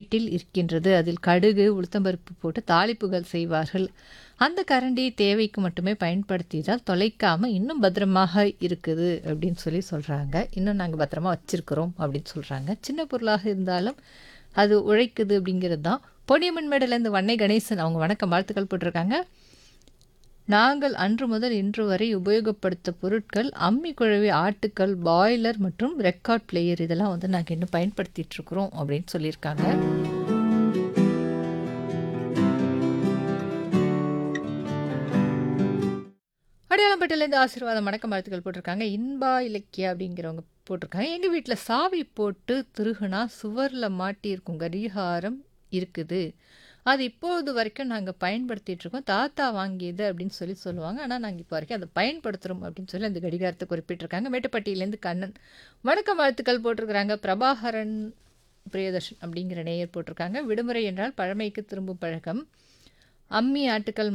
வீட்டில் இருக்கின்றது. அதில் கடுகு, உளுத்தம்பருப்பு போட்டு தாளிப்புகள் செய்வார்கள். அந்த கரண்டி தேவைக்கு மட்டுமே பயன்படுத்தினால் தொலைக்காம இன்னும் பத்திரமாக இருக்குது அப்படின்னு சொல்லி சொல்றாங்க. இன்னும் நாங்க பத்திரமா வச்சிருக்கிறோம் அப்படின்னு சொல்றாங்க. சின்ன பொருளாக இருந்தாலும் அது உழைக்குது அப்படிங்கிறது தான். பொன்னியம்மன் மேடுலேருந்து வன்னை கணேசன் அவங்க வணக்கம் வாழ்த்துக்கள் போட்டிருக்காங்க. நாங்கள் அன்று முதல் இன்று வரை உபயோகப்படுத்த பொருட்கள் அம்மி குழவி, ஆட்டுக்கல், பாய்லர் மற்றும் ரெக்கார்ட் பிளேயர் இதெல்லாம் வந்து நாங்கள் இன்னும் பயன்படுத்திட்டு இருக்கிறோம் அப்படின்னு சொல்லியிருக்காங்க. அடையாளம்பட்டிலேருந்து ஆசீர்வாதம் வணக்கம் வாழ்த்துக்கள் போட்டிருக்காங்க. இன்பா இலக்கியா அப்படிங்கிறவங்க போட்டிருக்காங்க. எங்கள் வீட்டில் சாவி போட்டு திருகுனா சுவரில் மாட்டியிருக்கும் கடிகாரம் இருக்குது. அது இப்போது வரைக்கும் நாங்கள் பயன்படுத்திட்டு இருக்கோம். தாத்தா வாங்கியது அப்படின்னு சொல்லி சொல்லுவாங்க. ஆனால் நாங்கள் இப்போ வரைக்கும் அதை பயன்படுத்துகிறோம் அப்படின்னு சொல்லி அந்த கடிகாரத்தை குறிப்பிட்டிருக்காங்க. மேட்டுப்பட்டியிலேருந்து கண்ணன் வணக்கம் வாழ்த்துக்கள் போட்டிருக்கிறாங்க. பிரபாகரன் பிரியதர்ஷன் அப்படிங்கிற நேயர் போட்டிருக்காங்க. விடுமுறை என்றால் பழமைக்கு திரும்பும் பழக்கம். அம்மி, ஆட்டுக்கல்